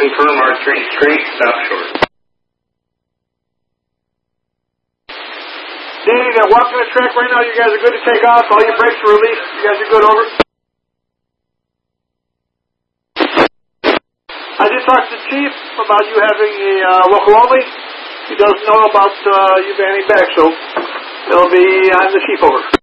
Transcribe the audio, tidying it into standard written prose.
confirm R3 straight, stop short. Danny, they're walking the track right now. You guys are good to take off. All your brakes are released. You guys are good, over. I did talk to the chief about you having a local only. He does know about you banning back, so it'll be on the chief, over.